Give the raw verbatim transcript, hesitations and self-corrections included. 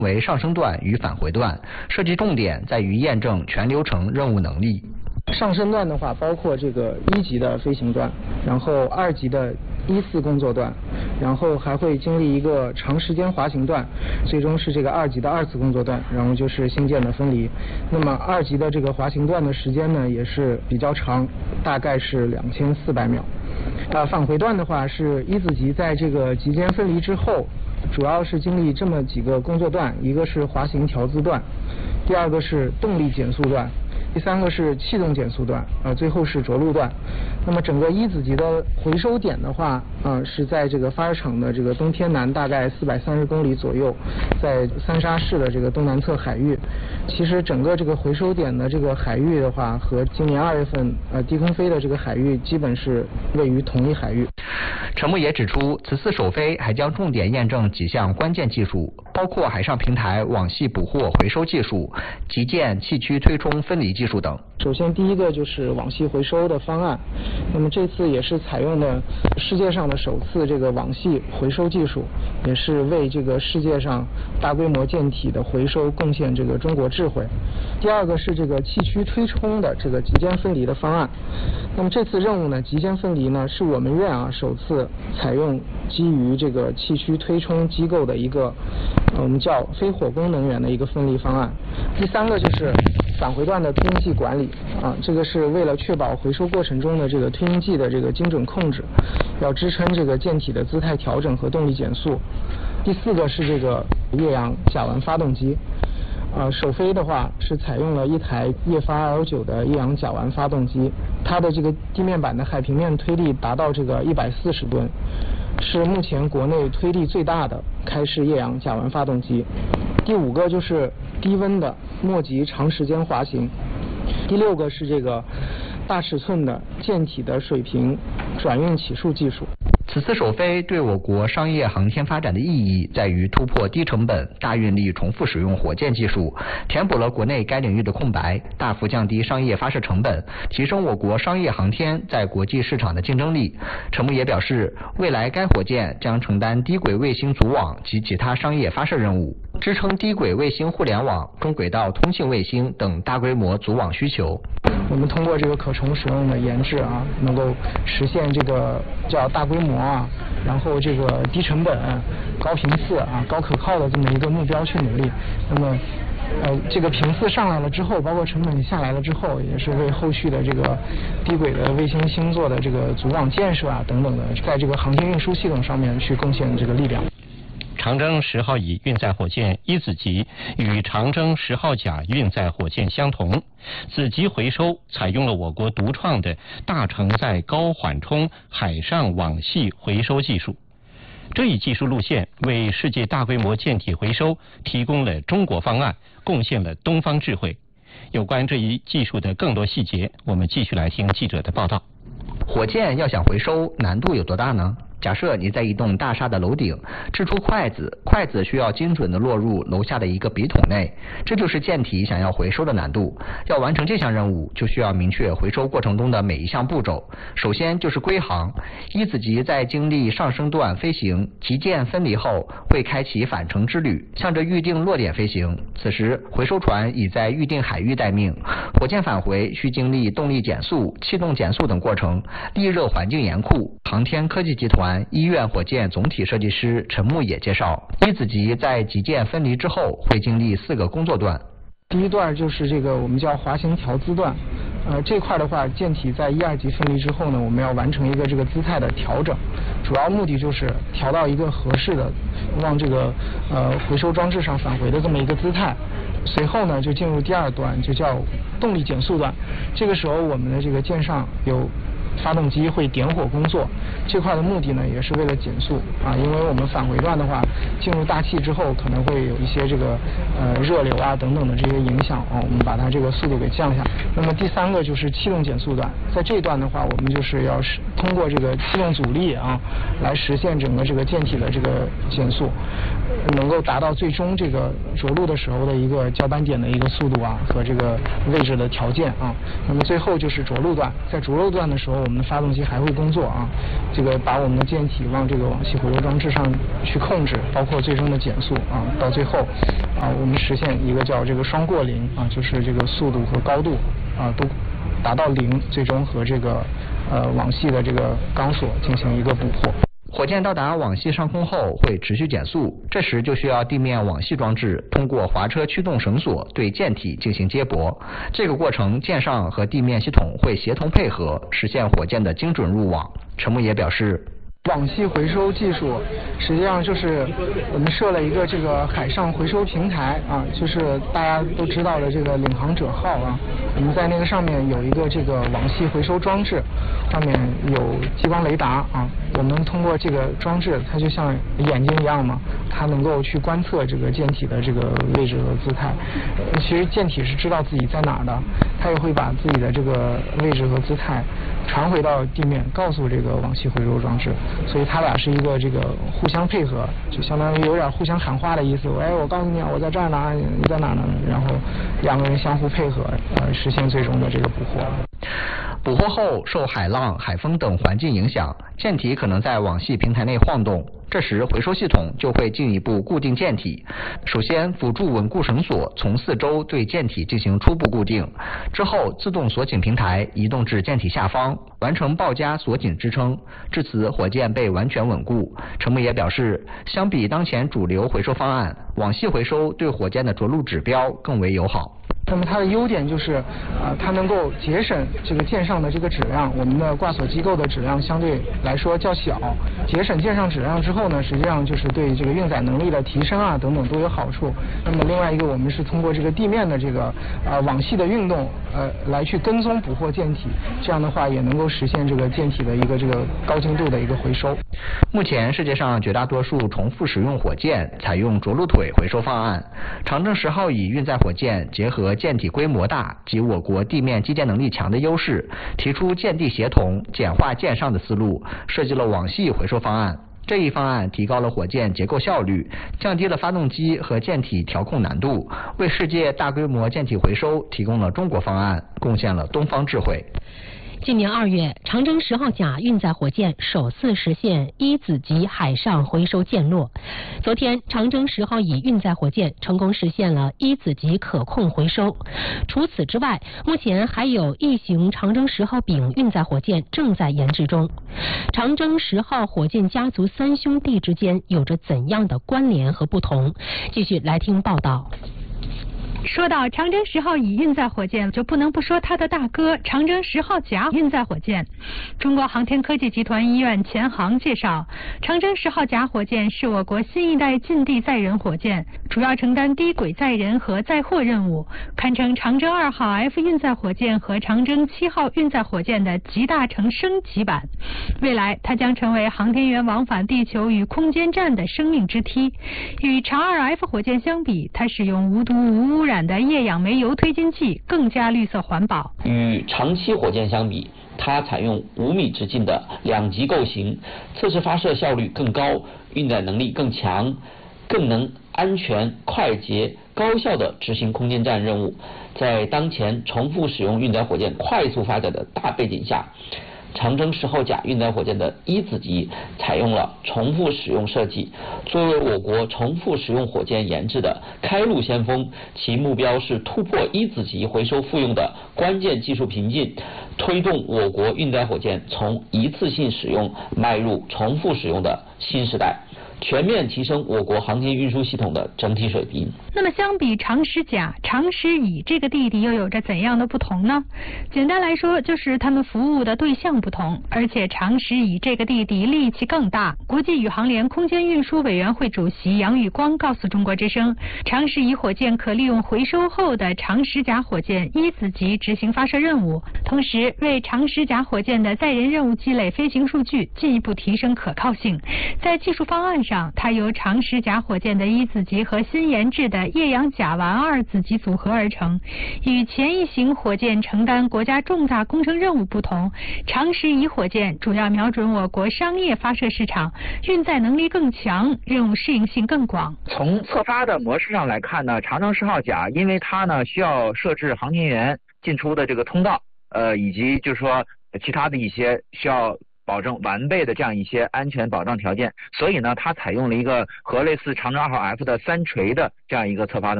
为上升段与返回段，设计重点在于验证全流程任务能力。 上升段的话，包括这个一级的飞行段，然后二级的一次工作段，然后还会经历一个长时间滑行段，最终是这个二级的二次工作段，然后就是星舰的分离。那么二级的这个滑行段的时间呢，也是比较长，大概是两千四百秒。啊，返回段的话是一子级在这个级间分离之后，主要是经历这么几个工作段，一个是滑行调姿段，第二个是动力减速段，第三个是气动减速段，呃，最后是着陆段。那么整个一子级的回收点的话，呃，是在这个发射场的这个东偏南大概四百三十公里左右，在三沙市的这个东南侧海域。其实整个这个回收点的这个海域的话，和今年二月份呃低空飞的这个海域基本是位于同一海域。 陈木也指出，此次首飞还将重点验证几项关键技术，包括海上平台网系捕获回收技术、极舰气驱推冲分离技术等。 首先第一个就是网系回收的方案，那么这次也是采用的世界上的首次这个网系回收技术，也是为这个世界上大规模舰体的回收贡献这个中国智慧。第二个是这个气驱推冲的这个极间分离的方案。那么这次任务呢，极间分离呢是我们院啊首次采用基于这个气驱推冲机构的一个我们叫非火攻能源的一个分离方案。第三个就是返回段的推进剂管理啊，这个是为了确保回收过程中的这个推进剂的这个精准控制，要支撑这个舰体的姿态调整和动力减速。第四个是这个越洋甲烷发动机。呃，首飞的话是采用了一台液发 L 九的液氧甲烷发动机，它的这个地面板的海平面推力达到这个一百四十吨，是目前国内推力最大的开式液氧甲烷发动机。第五个就是低温的末级长时间滑行。第六个是这个大尺寸的舰体的水平转运起数技术。 此次首飞对我国商业航天发展的意义在于突破低成本、大运力重复使用火箭技术，填补了国内该领域的空白，大幅降低商业发射成本，提升我国商业航天在国际市场的竞争力。陈木也表示，未来该火箭将承担低轨卫星组网及其他商业发射任务，支撑低轨卫星互联网、中轨道通信卫星等大规模组网需求。 我们通过这个可重使用的研制啊，能够实现这个叫大规模啊，然后这个低成本、高频次啊、高可靠的这么一个目标去努力。那么，呃，这个频次上来了之后，包括成本下来了之后，也是为后续的这个低轨的卫星星座的这个组网建设啊等等的，在这个航天运输系统上面去贡献这个力量。 长征十号乙运载火箭一子级与长征十号甲运载火箭相同，子级回收采用了我国独创的大承载高缓冲海上网系回收技术。这一技术路线为世界大规模舰体回收提供了中国方案，贡献了东方智慧。有关这一技术的更多细节，我们继续来听记者的报道。 火箭要想回收，难度有多大呢？假设你在一栋大厦的楼顶掷出筷子，筷子需要精准地落入楼下的一个笔筒内，这就是舰体想要回收的难度。要完成这项任务，就需要明确回收过程中的每一项步骤。首先就是归航，一子级在经历上升段飞行、极舰分离后，会开启返程之旅，向着预定落点飞行。此时回收船已在预定海域待命，火箭返回需经历动力减速、气动减速等过程，地热环境严酷。航天科技集团医院火箭总体设计师陈木也介绍，一子级在极舰分离之后会经历四个工作段。 第一段就是这个我们叫滑行调姿段，呃，这块的话，舰体在一二级分离之后呢，我们要完成一个这个姿态的调整，主要目的就是调到一个合适的往这个呃回收装置上返回的这么一个姿态。随后呢，就进入第二段，就叫动力减速段。这个时候，我们的这个舰上有发动机会点火工作，这块的目的呢也是为了减速啊，因为我们返回段的话，进入大气之后可能会有一些这个呃热流啊等等的这些影响啊，我们把它这个速度给降下。那么第三个就是气动减速段，在这一段的话，我们就是要是通过这个气动阻力啊，来实现整个这个舰体的这个减速，能够达到最终这个着陆的时候的一个交班点的一个速度啊和这个位置的条件啊。那么最后就是着陆段，在着陆段的时候， 我们的发动机还会工作啊，这个把我们的舰体往这个网系回收装置上去控制，包括最终的减速啊，到最后啊，我们实现一个叫这个双过零啊，就是这个速度和高度啊都达到零，最终和这个呃网系的这个钢索进行一个捕获。 火箭到达网系上空后会持续减速，这时就需要地面网系装置通过滑车驱动绳索对舰体进行接驳。这个过程舰上和地面系统会协同配合，实现火箭的精准入网。陈牧野表示， 网系回收技术实际上就是我们设了一个这个海上回收平台啊，就是大家都知道的这个领航者号啊，我们在那个上面有一个这个网系回收装置，上面有激光雷达啊，我们通过这个装置，它就像眼睛一样嘛，它能够去观测这个舰体的这个位置和姿态。其实舰体是知道自己在哪儿的，它也会把自己的这个位置和姿态传回到地面，告诉这个网系回收装置。所以它俩是一个这个互相配合，就相当于有点互相喊话的意思。哎，我告诉你啊，我在这儿呢，你在哪呢？然后两个人相互配合，呃，实现最终的这个捕获。 捕获后受海浪、海风等环境影响，舰体可能在网系平台内晃动。这时回收系统就会进一步固定舰体，首先辅助稳固绳索从四周对舰体进行初步固定，之后自动锁紧平台移动至舰体下方，完成抱夹锁紧支撑，至此火箭被完全稳固。陈牧野表示，相比当前主流回收方案，网系回收对火箭的着陆指标更为友好。 那么它的优点就是，啊、呃，它能够节省这个舰上的这个质量，我们的挂锁机构的质量相对来说较小，节省舰上质量之后呢，实际上就是对这个运载能力的提升啊等等都有好处。那么另外一个，我们是通过这个地面的这个呃网系的运动，呃来去跟踪捕获舰体，这样的话也能够实现这个舰体的一个这个高精度的一个回收。 目前世界上绝大多数重复使用火箭采用着陆腿回收方案，长征十号乙运载火箭结合舰体规模大及我国地面基建能力强的优势，提出舰地协同、简化舰上的思路，设计了网系回收方案。这一方案提高了火箭结构效率，降低了发动机和舰体调控难度，为世界大规模舰体回收提供了中国方案，贡献了东方智慧。 今年二月，长征十号甲运载火箭首次实现一子级海上回收降落。昨天，长征十号乙运载火箭成功实现了一子级可控回收。除此之外，目前还有一型长征十号丙运载火箭正在研制中。长征十号火箭家族三兄弟之间有着怎样的关联和不同？继续来听报道。 说到长征十号乙运载火箭，就不能不说它的大哥长征十号甲运载火箭。中国航天科技集团医院前航介绍，长征十号甲火箭是我国新一代近地载人火箭，主要承担低轨载人和载货任务，堪称长征二号 F 运载火箭和长征七号运载火箭的集大成升级版。未来，它将成为航天员往返地球与空间站的生命之梯。与长二 F 火箭相比，它使用无毒无污染的液氧煤油推进器，更加绿色环保。 与长七火箭相比，它采用五米直径的两级构型，测试发射效率更高，运载能力更强，更能安全、快捷、高效地执行空间站任务。在当前重复使用运载火箭快速发展的大背景下，长征十号甲运载火箭的一子级采用了重复使用设计，作为我国重复使用火箭研制的开路先锋，其目标是突破一子级回收复用的关键技术瓶颈，推动我国运载火箭从一次性使用迈入重复使用的新时代，全面提升我国航天运输系统的整体水平。 那么相比长十甲、长十乙这个弟弟又有着怎样的不同呢？简单来说，就是他们服务的对象不同，而且长十乙这个弟弟力气更大。国际宇航联空间运输委员会主席杨宇光告诉中国之声，长十乙火箭可利用回收后的长十甲火箭一子级执行发射任务，同时为长十甲火箭的载人任务积累飞行数据，进一步提升可靠性。在技术方案上，它由长十甲火箭的一子级和新研制的液氧甲烷二子级组合而成。与前一型火箭承担国家重大工程任务不同，长十乙火箭主要瞄准我国商业发射市场，运载能力更强，任务适应性更广。 从测发的模式上来看呢，长征十号甲因为它呢需要设置航天员进出的这个通道，呃，以及就是说其他的一些需要保证完备的这样一些安全保障条件，所以呢，它采用了一个和类似长征二号 F 的三锤的这样一个侧发的